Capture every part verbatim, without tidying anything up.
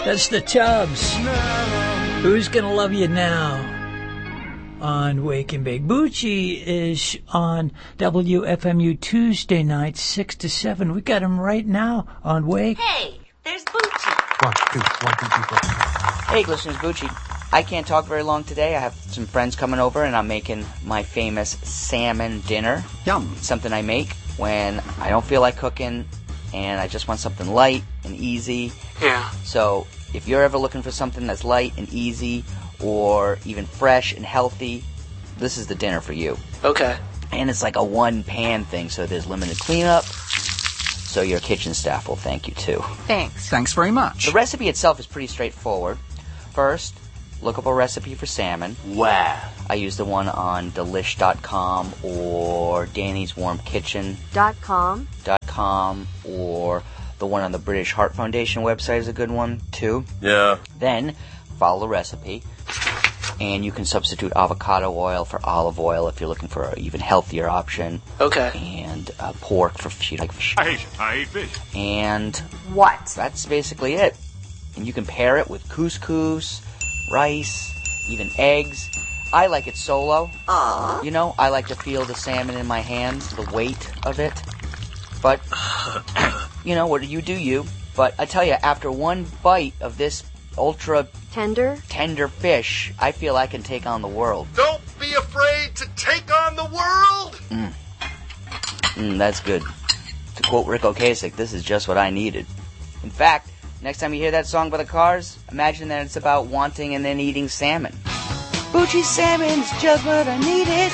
That's the Tubbs. Who's Gonna Love You Now? On Wake and Bake. Bucci is on W F M U Tuesday nights, six to seven. We got him right now on Wake. Hey, there's Bucci. One, two, one, two, three, four. Hey, listeners, Bucci. I can't talk very long today. I have some friends coming over, and I'm making my famous salmon dinner. Yum. It's something I make when I don't feel like cooking, and I just want something light and easy. Yeah. So if you're ever looking for something that's light and easy, or even fresh and healthy, this is the dinner for you. Okay. And it's like a one-pan thing, so there's limited cleanup, so your kitchen staff will thank you too. Thanks. Thanks very much. The recipe itself is pretty straightforward. First, look up a recipe for salmon. Wow. I use the one on delish dot com or Danny's Warm Kitchen Dot com. dot com, or the one on the British Heart Foundation website is a good one too. Yeah. Then follow the recipe, and you can substitute avocado oil for olive oil if you're looking for an even healthier option. Okay. And uh, pork for if you like fish. I hate, I hate fish. And What? that's basically it. And you can pair it with couscous, rice, even eggs. I like it solo. Aww. You know, I like to feel the salmon in my hands, the weight of it. But, you know, what you do you. But I tell you, after one bite of this ultra Tender? tender fish, I feel I can take on the world. Don't be afraid to take on the world. Mm. Mm, that's good. To quote Rick Ocasek, this is just what I needed. In fact, next time you hear that song by the Cars, imagine that it's about wanting and then eating salmon. Bucci salmon's just what I needed.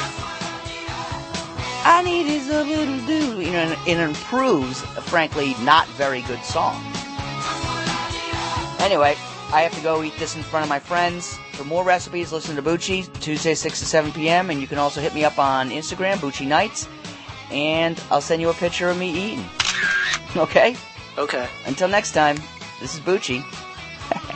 I need is a little do. You know, it improves a frankly not very good song. Anyway, I have to go eat this in front of my friends. For more recipes, listen to Bucci, Tuesday, six to seven p.m. And you can also hit me up on Instagram, Bucci Nights. And I'll send you a picture of me eating. Okay? Okay. Until next time, this is Bucci.